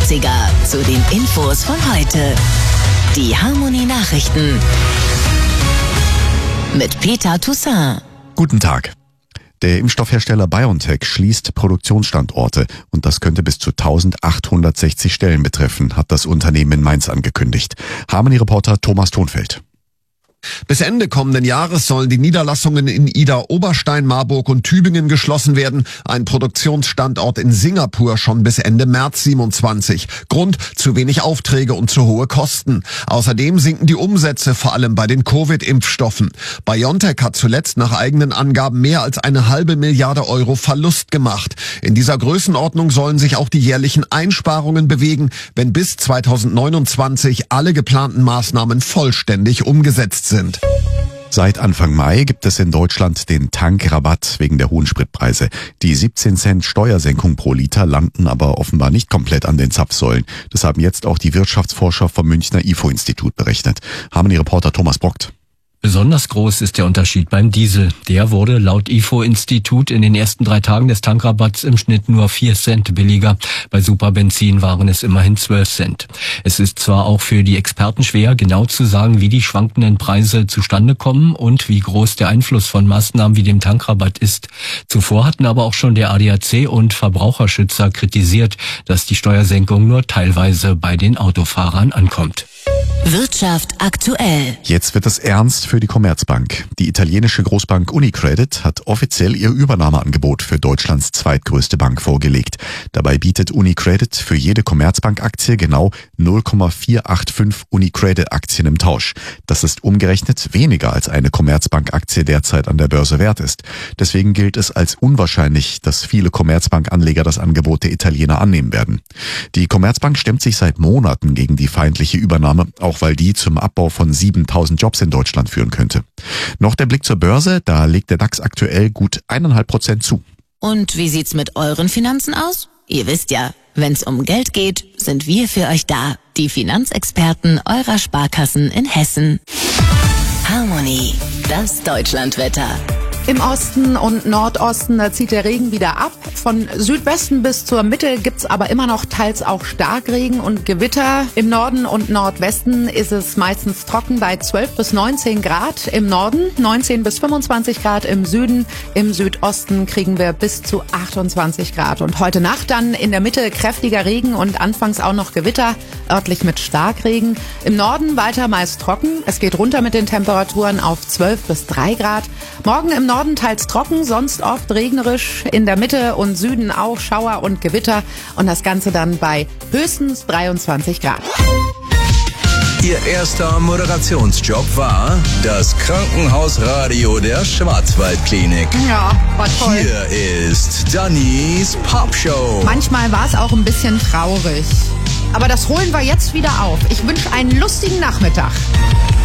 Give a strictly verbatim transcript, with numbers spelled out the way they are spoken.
neunziger zu den Infos von heute. Die Harmony Nachrichten mit Peter Toussaint. Guten Tag. Der Impfstoffhersteller BioNTech schließt Produktionsstandorte und das könnte bis zu eintausendachthundertsechzig Stellen betreffen, hat das Unternehmen in Mainz angekündigt. Harmony-Reporter Thomas Thonfeld. Bis Ende kommenden Jahres sollen die Niederlassungen in Ida, Oberstein, Marburg und Tübingen geschlossen werden. Ein Produktionsstandort in Singapur schon bis Ende März siebenundzwanzig. Grund: zu wenig Aufträge und zu hohe Kosten. Außerdem sinken die Umsätze, vor allem bei den Covid-Impfstoffen. BioNTech hat zuletzt nach eigenen Angaben mehr als eine halbe Milliarde Euro Verlust gemacht. In dieser Größenordnung sollen sich auch die jährlichen Einsparungen bewegen, wenn bis zweitausendneunundzwanzig alle geplanten Maßnahmen vollständig umgesetzt sind. Seit Anfang Mai gibt es in Deutschland den Tankrabatt wegen der hohen Spritpreise. Die siebzehn Cent Steuersenkung pro Liter landen aber offenbar nicht komplett an den Zapfsäulen. Das haben jetzt auch die Wirtschaftsforscher vom Münchner I F O-Institut berechnet. Harmony-Reporter Thomas Brockt. Besonders groß ist der Unterschied beim Diesel. Der wurde laut I F O-Institut in den ersten drei Tagen des Tankrabatts im Schnitt nur vier Cent billiger. Bei Superbenzin waren es immerhin zwölf Cent. Es ist zwar auch für die Experten schwer, genau zu sagen, wie die schwankenden Preise zustande kommen und wie groß der Einfluss von Maßnahmen wie dem Tankrabatt ist. Zuvor hatten aber auch schon der A D A C und Verbraucherschützer kritisiert, dass die Steuersenkung nur teilweise bei den Autofahrern ankommt. Wirtschaft aktuell. Jetzt wird es ernst für die Commerzbank. Die italienische Großbank Unicredit hat offiziell ihr Übernahmeangebot für Deutschlands zweitgrößte Bank vorgelegt. Dabei bietet Unicredit für jede Commerzbank-Aktie genau null Komma vierhundertfünfundachtzig Unicredit-Aktien im Tausch. Das ist umgerechnet weniger als eine Commerzbank-Aktie derzeit an der Börse wert ist. Deswegen gilt es als unwahrscheinlich, dass viele Commerzbank-Anleger das Angebot der Italiener annehmen werden. Die Commerzbank stemmt sich seit Monaten gegen die feindliche Übernahme, auch weil die zum Abbau von siebentausend Jobs in Deutschland führen könnte. Noch der Blick zur Börse, da legt der DAX aktuell gut eineinhalb Prozent zu. Und wie sieht's mit euren Finanzen aus? Ihr wisst ja, wenn's um Geld geht, sind wir für euch da, die Finanzexperten eurer Sparkassen in Hessen. Harmony, das Deutschlandwetter. Im Osten und Nordosten, da zieht der Regen wieder ab. Von Südwesten bis zur Mitte gibt's aber immer noch teils auch Starkregen und Gewitter. Im Norden und Nordwesten ist es meistens trocken bei zwölf bis neunzehn Grad. Im Norden neunzehn bis fünfundzwanzig Grad, im Süden, im Südosten kriegen wir bis zu achtundzwanzig Grad. Und heute Nacht dann in der Mitte kräftiger Regen und anfangs auch noch Gewitter, örtlich mit Starkregen. Im Norden weiter meist trocken. Es geht runter mit den Temperaturen auf zwölf bis drei Grad. Morgen im Norden teils trocken, sonst oft regnerisch. In der Mitte und Süden auch Schauer und Gewitter. Und das Ganze dann bei höchstens dreiundzwanzig Grad. Ihr erster Moderationsjob war das Krankenhausradio der Schwarzwaldklinik. Ja, war toll. Hier ist Dannys Popshow. Manchmal war es auch ein bisschen traurig. Aber das holen wir jetzt wieder auf. Ich wünsche einen lustigen Nachmittag.